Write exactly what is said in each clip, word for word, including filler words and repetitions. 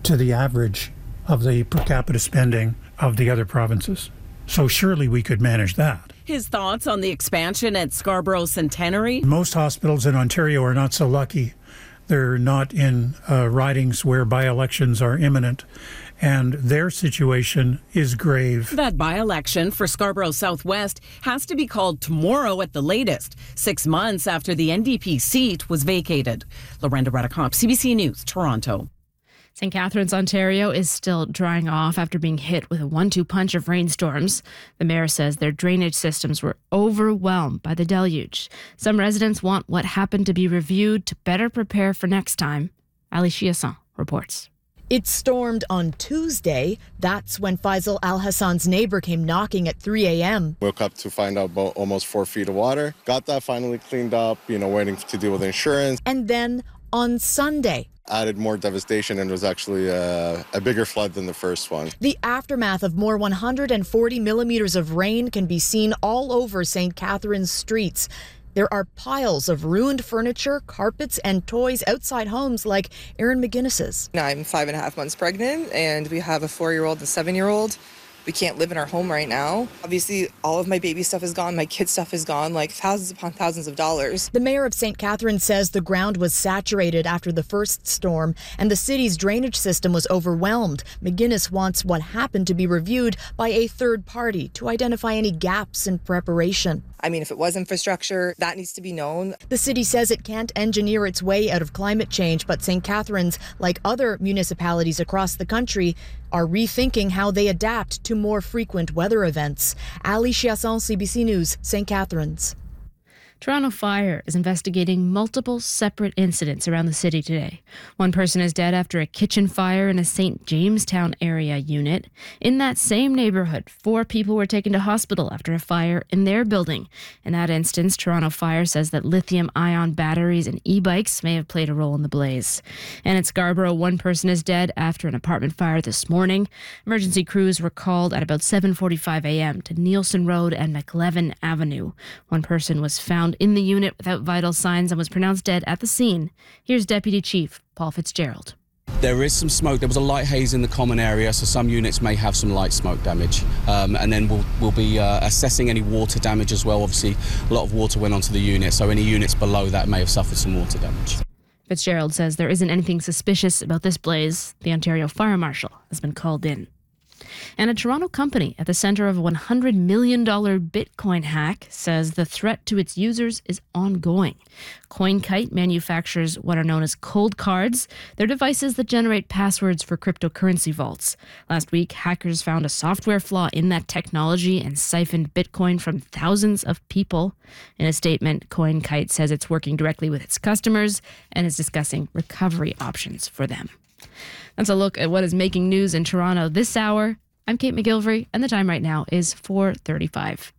to the average of the per capita spending of the other provinces. So surely we could manage that. His thoughts on the expansion at Scarborough Centenary? Most hospitals in Ontario are not so lucky. They're not in uh, ridings where by-elections are imminent, and their situation is grave. That by-election for Scarborough Southwest has to be called tomorrow at the latest, six months after the N D P seat was vacated. Lorenda Redekop, C B C News, Toronto. Saint Catharines, Ontario is still drying off after being hit with a one two punch of rainstorms. The mayor says their drainage systems were overwhelmed by the deluge. Some residents want what happened to be reviewed to better prepare for next time. Ali Chiasson reports. It stormed on Tuesday. That's when Faisal Al Hassan's neighbor came knocking at three a.m. Woke up to find out about almost four feet of water. Got that finally cleaned up, you know, waiting to deal with insurance. And then on Sunday, added more devastation and was actually a, a bigger flood than the first one. The aftermath of more one hundred forty millimeters of rain can be seen all over Saint Catharines streets. There are piles of ruined furniture, carpets, and toys outside homes like Erin McGuinness's. I'm five and a half months pregnant, and we have a four-year-old and a seven-year-old. We can't live in our home right now. Obviously, all of my baby stuff is gone. My kids' stuff is gone, like thousands upon thousands of dollars. The mayor of Saint Catharines says the ground was saturated after the first storm and the city's drainage system was overwhelmed. McGuinness wants what happened to be reviewed by a third party to identify any gaps in preparation. I mean, if it was infrastructure, that needs to be known. The city says it can't engineer its way out of climate change, but Saint Catharines, like other municipalities across the country, are rethinking how they adapt to more frequent weather events. Ali Chiasson, C B C News, Saint Catharines. Toronto Fire is investigating multiple separate incidents around the city today. One person is dead after a kitchen fire in a Saint Jamestown area unit. In that same neighborhood, four people were taken to hospital after a fire in their building. In that instance, Toronto Fire says that lithium-ion batteries and e-bikes may have played a role in the blaze. And at Scarborough, one person is dead after an apartment fire this morning. Emergency crews were called at about seven forty-five a.m. to Nielsen Road and McLevin Avenue. One person was found in the unit without vital signs and was pronounced dead at the scene. Here's Deputy Chief Paul Fitzgerald. There is some smoke. There was a light haze in the common area, so some units may have some light smoke damage. Um, and then we'll, we'll be uh, assessing any water damage as well. Obviously, a lot of water went onto the unit, so any units below that may have suffered some water damage. Fitzgerald says there isn't anything suspicious about this blaze. The Ontario Fire Marshal has been called in. And a Toronto company at the center of a one hundred million dollars Bitcoin hack says the threat to its users is ongoing. CoinKite manufactures what are known as cold cards. They're devices that generate passwords for cryptocurrency vaults. Last week, hackers found a software flaw in that technology and siphoned Bitcoin from thousands of people. In a statement, CoinKite says it's working directly with its customers and is discussing recovery options for them. That's a look at what is making news in Toronto this hour. I'm Kate McGilvery, and the time right now is four thirty-five.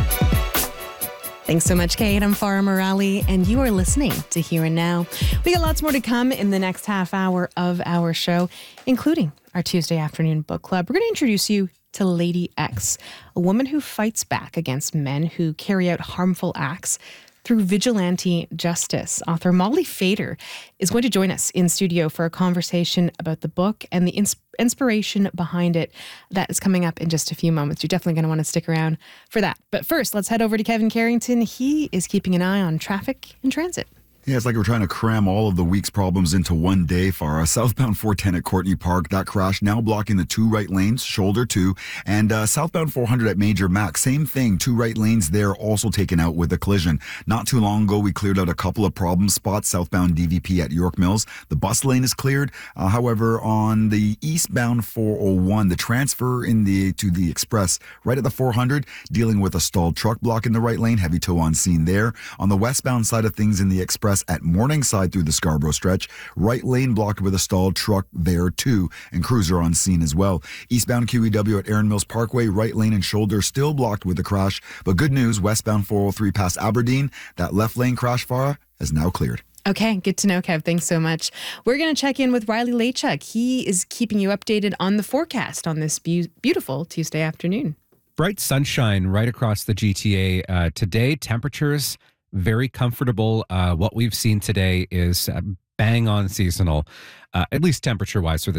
Thanks so much, Kate. I'm Farah Morali, and you are listening to Here and Now. We got lots more to come in the next half hour of our show, including our Tuesday afternoon book club. We're going to introduce you to Lady X, a woman who fights back against men who carry out harmful acts through vigilante justice. Author Molly Fader is going to join us in studio for a conversation about the book and the ins- inspiration behind it. That is coming up in just a few moments. You're definitely going to want to stick around for that. But first, let's head over to Kevin Carrington. He is keeping an eye on traffic and transit. Yeah, it's like we're trying to cram all of the week's problems into one day, Farah. Southbound four ten at Courtney Park, that crash now blocking the two right lanes, shoulder two. And uh, southbound four hundred at Major Mac, same thing, two right lanes there also taken out with a collision. Not too long ago, we cleared out a couple of problem spots, southbound D V P at York Mills. The bus lane is cleared. Uh, however, on the eastbound four oh one, the transfer in the to the express, right at the four hundred, dealing with a stalled truck blocking the right lane, heavy tow on scene there. On the westbound side of things in the express, at Morningside through the Scarborough stretch, right lane blocked with a stalled truck there too, and cruiser on scene as well. Eastbound Q E W at Erin Mills Parkway, right lane and shoulder still blocked with a crash, but good news, westbound four oh three past Aberdeen, that left lane crash, Farah, is now cleared. Okay, good to know, Kev. Thanks so much. We're going to check in with Riley Lachuk. He is keeping you updated on the forecast on this be- beautiful Tuesday afternoon. Bright sunshine right across the G T A uh, today. Temperatures very comfortable. Uh, what we've seen today is uh, bang on seasonal, uh, at least temperature wise for the